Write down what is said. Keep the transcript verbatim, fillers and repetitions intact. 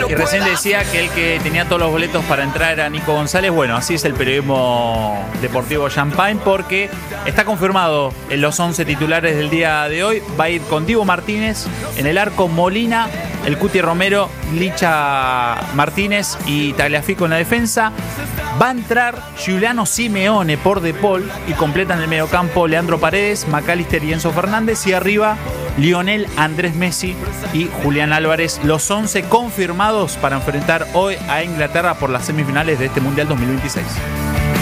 Y recién decía que el que tenía todos los boletos para entrar era Nico González. Bueno, así es el periodismo deportivo Champagne, porque está confirmado en los once titulares del día de hoy. Va a ir con Dibu Martínez en el arco, Molina, el Cuti Romero, Licha Martínez y Tagliafico en la defensa. Va a entrar Giuliano Simeone por De Paul y completan el mediocampo Leandro Paredes, McAllister y Enzo Fernández. Y arriba Lionel Andrés Messi y Julián Álvarez. Los once confirmados para enfrentar hoy a Inglaterra por las semifinales de este Mundial dos mil veintiséis.